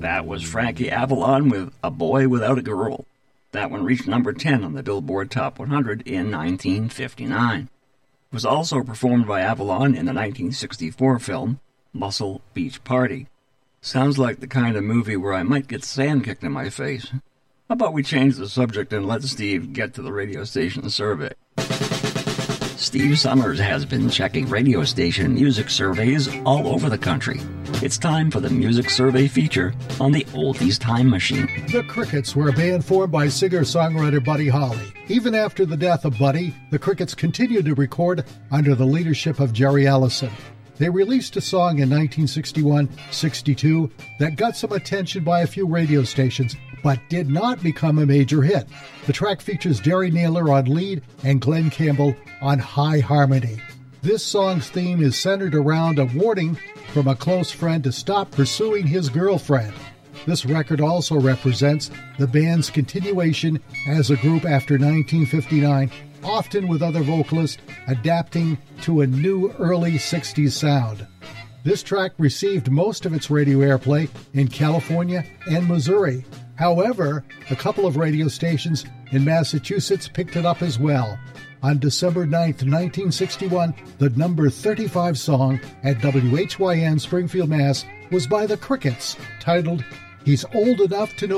That was Frankie Avalon with A Boy Without a Girl. That one reached number 10 on the Billboard Top 100 in 1959. It was also performed by Avalon in the 1964 film Muscle Beach Party. Sounds like the kind of movie where I might get sand kicked in my face. How about we change the subject and let Steve get to the radio station survey? Steve Summers has been checking radio station music surveys all over the country. It's time for the music survey feature on the Oldies Time Machine. The Crickets were a band formed by singer-songwriter Buddy Holly. Even after the death of Buddy, the Crickets continued to record under the leadership of Jerry Allison. They released a song in 1961-62 that got some attention by a few radio stations, but did not become a major hit. The track features Derry Naylor on lead and Glenn Campbell on high harmony. This song's theme is centered around a warning from a close friend to stop pursuing his girlfriend. This record also represents the band's continuation as a group after 1959, often with other vocalists adapting to a new early 60s sound. This track received most of its radio airplay in California and Missouri. However, a couple of radio stations in Massachusetts picked it up as well. On December 9th, 1961, the number 35 song at WHYN Springfield, Mass. was by the Crickets, titled He's Old Enough to Know